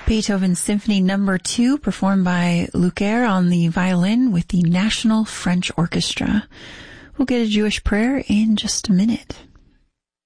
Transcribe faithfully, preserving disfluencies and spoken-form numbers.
Beethoven's Symphony Number Two, performed by Lucaire on the violin with the National French Orchestra. We'll get a Jewish prayer in just a minute.